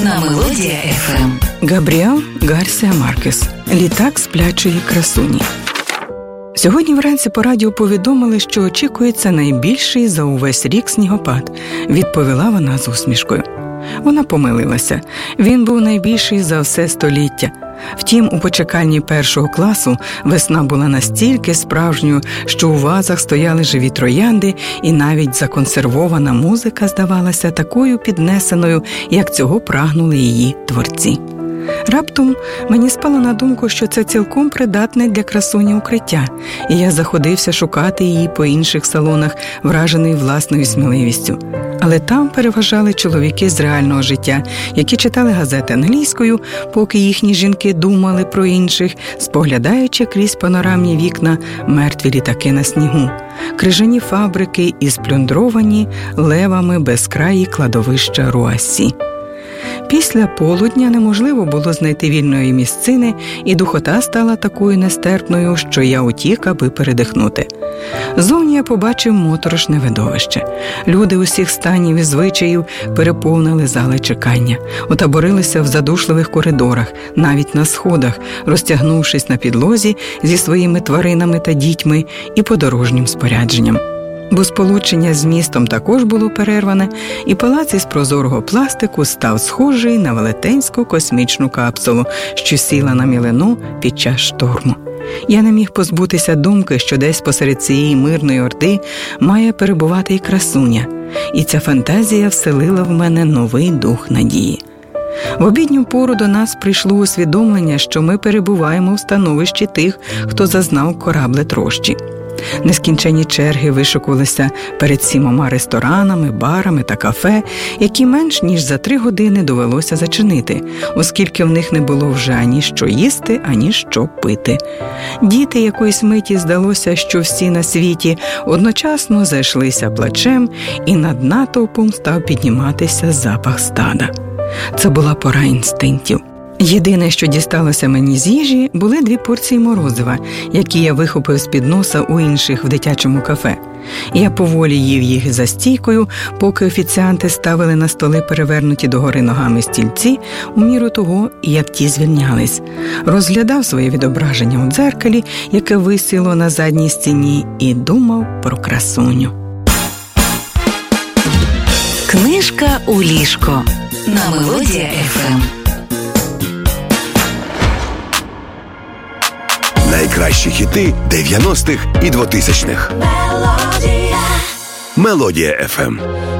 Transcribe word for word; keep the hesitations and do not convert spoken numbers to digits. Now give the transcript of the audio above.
на Мелодія еф ем. Габріел Гарсія Маркес. Літак сплячої красуні. Сьогодні вранці по радіо повідомили, що очікується найбільший за увесь рік снігопад, відповіла вона з усмішкою. Вона помилилася. Він був найбільший за все століття. Втім, у почекальні першого класу весна була настільки справжньою, що у вазах стояли живі троянди, і навіть законсервована музика здавалася такою піднесеною, як цього прагнули її творці. Раптом мені спало на думку, що це цілком придатне для красуні укриття, і я заходився шукати її по інших салонах, вражений власною сміливістю. Але там переважали чоловіки з реального життя, які читали газети англійською, поки їхні жінки думали про інших, споглядаючи крізь панорамні вікна мертві літаки на снігу, крижані фабрики і сплюндровані левами безкраї кладовища Руассі. Після полудня неможливо було знайти вільної місцини, і духота стала такою нестерпною, що я утік, аби передихнути. Зовні я побачив моторошне видовище. Люди усіх станів і звичаїв переповнили зали чекання, отаборилися в задушливих коридорах, навіть на сходах, розтягнувшись на підлозі зі своїми тваринами та дітьми і подорожнім спорядженням. Бо сполучення з містом також було перерване, і палац із прозорого пластику став схожий на велетенську космічну капсулу, що сіла на мілину під час шторму. Я не міг позбутися думки, що десь посеред цієї мирної орди має перебувати і красуня, і ця фантазія вселила в мене новий дух надії. В обідню пору до нас прийшло усвідомлення, що ми перебуваємо в становищі тих, хто зазнав кораблетрощі. Нескінченні черги вишукувалися перед сімома ресторанами, барами та кафе, які менш ніж за три години довелося зачинити, оскільки в них не було вже ані що їсти, ані що пити. Діти якоїсь миті здалося, що всі на світі одночасно зайшлися плачем, і над натовпом став підніматися запах стада. Це була пора інстинктів. Єдине, що дісталося мені з їжі, були дві порції морозива, які я вихопив з-під носа у інших в дитячому кафе. Я поволі їв їх за стійкою, поки офіціанти ставили на столи перевернуті догори ногами стільці, у міру того, як ті звільнялись. Розглядав своє відображення у дзеркалі, яке висіло на задній стіні, і думав про красуню. Книжка у ліжко на Мелодія еф ем. Найкращі хіти дев'яностих і двотисячних. Мелодія еф ем.